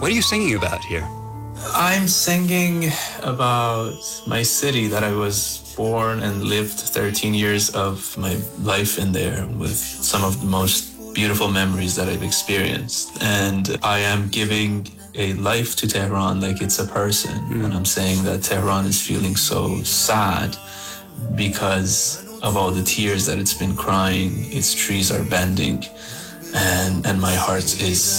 What are you singing about here? I'm singing about my city that I was born and lived 13 years of my life in there with some of the most beautiful memories that I've experienced. And I am giving a life to Tehran like it's a person. And I'm saying that Tehran is feeling so sad because of all the tears that it's been crying. Its trees are bending, and my heart is